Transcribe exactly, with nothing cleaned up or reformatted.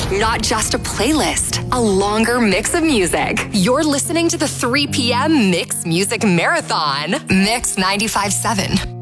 not just a playlist, a longer mix of music. You're listening to the three p.m. Mix Music Marathon. Mix ninety-five point seven.